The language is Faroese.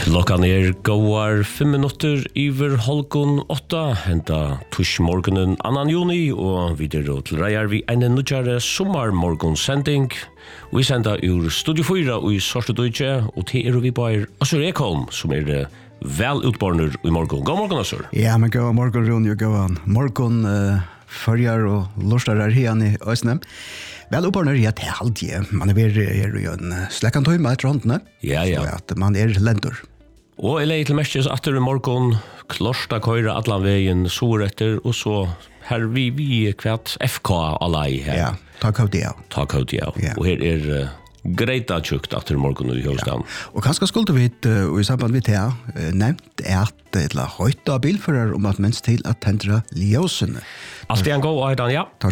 Klockan goar 5 minutter iver halvgån 8, henta tushmorgonen 2. juni, og videre til reier vi en nødjare sommarmorgonsending. Vi sender ur Studio 4 i Sorstedøyce, og til vi bare Assur Ekholm, som vel utborner i morgon. God morgon, Assur. Ja, men god morgon, Ronny, god morgon, førjar og lortar her i Øsnem. Vel uppordnar i til halvtid. Man er jo en slekkantøyme etter håndene, så at man lendur. Og jeg leier til mestjes atter i morgon, klorsta køyre atlan veien, sår etter, og så her vi kvart FK alai her. Ja, takk av det. Takk av det, ja. Og her greita tjukt atter i morgon i Hjøstan. Ja. Og kanskje skulle vi, og i samband med det, nevnt at et la høyta bilfører om at minst til at tendra ljøsene. Alt en god, Aidan, ja.